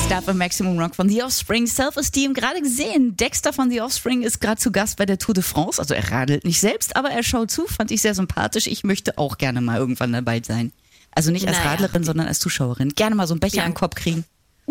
Stuff im Maximum Rock von The Offspring. Self-Esteem, gerade gesehen. Dexter von The Offspring ist gerade zu Gast bei der Tour de France. Also er radelt nicht selbst, aber er schaut zu. Fand ich sehr sympathisch. Ich möchte auch gerne mal irgendwann dabei sein. Also nicht als Radlerin, sondern als Zuschauerin. Gerne mal so einen Becher an den Kopf kriegen.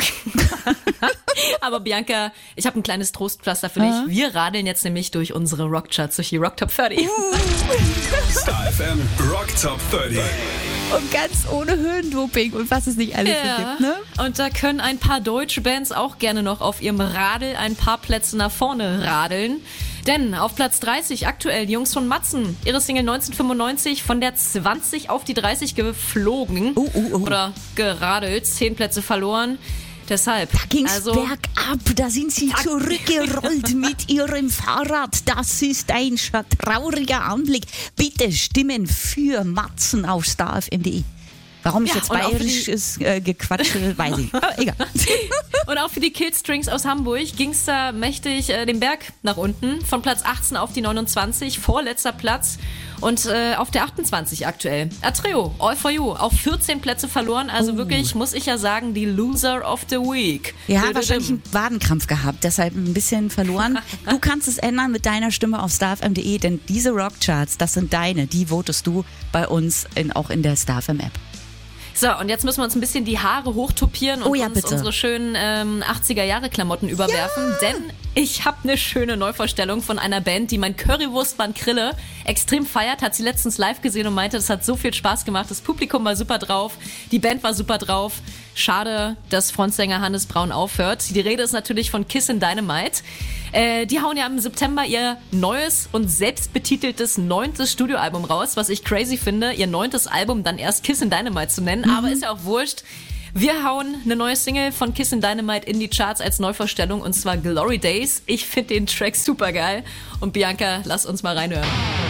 Aber Bianca, ich habe ein kleines Trostpflaster für dich. Wir radeln jetzt nämlich durch unsere Rockcharts, durch die Rock Top 30. Star FM Rock Top 30. Und ganz ohne Höhendoping und was es nicht alles gibt, ne? Und da können ein paar deutsche Bands auch gerne noch auf ihrem Radl ein paar Plätze nach vorne radeln. Denn auf Platz 30 aktuell die Jungs von Matzen. Ihre Single 1995 von der 20 auf die 30 geflogen. Oder geradelt, 10 Plätze verloren. Deshalb. Da ging's bergab, da sind sie zurückgerollt mit ihrem Fahrrad. Das ist ein trauriger Anblick. Bitte Stimmen für Matzen auf starfm.de. Warum ich jetzt bayerisches Gequatsche, weiß ich. Aber egal. Und auch für die Killstrings aus Hamburg ging's da mächtig den Berg nach unten. Von Platz 18 auf die 29, vorletzter Platz. Und auf der 28 aktuell. Atreo, All For You, auch 14 Plätze verloren. Also wirklich, muss ich ja sagen, die Loser of the Week. Ja, wahrscheinlich einen Wadenkrampf gehabt, deshalb ein bisschen verloren. Du kannst es ändern mit deiner Stimme auf starfm.de, denn diese Rockcharts, das sind deine, die votest du bei uns auch in der StarFM-App. So, und jetzt müssen wir uns ein bisschen die Haare hochtopieren und uns unsere schönen 80er-Jahre-Klamotten überwerfen, denn ich habe eine schöne Neuvorstellung von einer Band, die mein Currywurstband Krille extrem feiert, hat sie letztens live gesehen und meinte, das hat so viel Spaß gemacht, das Publikum war super drauf, die Band war super drauf. Schade, dass Frontsänger Hannes Braun aufhört. Die Rede ist natürlich von Kissin' Dynamite. Die hauen ja im September ihr neues und selbstbetiteltes 9. Studioalbum raus, was ich crazy finde, ihr 9. Album dann erst Kissin' Dynamite zu nennen, aber ist ja auch wurscht. Wir hauen eine neue Single von Kissin' Dynamite in die Charts als Neuvorstellung und zwar Glory Days. Ich finde den Track super geil und Bianca, lass uns mal reinhören.